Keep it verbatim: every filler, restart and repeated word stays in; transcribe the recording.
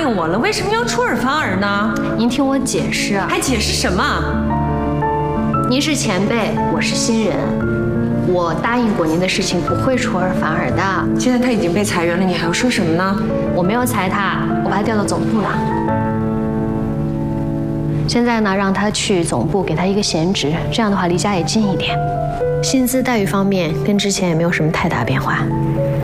应我了，为什么要出尔反尔呢？ 您听我解释啊！ 还解释什么？ 您是前辈，我是新人，我答应过您的事情不会出尔反尔的。 现在他已经被裁员了，你还要说什么呢？ 我没有裁他，我把他调到总部了。现在呢，让他去总部给他一个闲职，这样的话离家也近一点。薪资待遇方面跟之前也没有什么太大变化。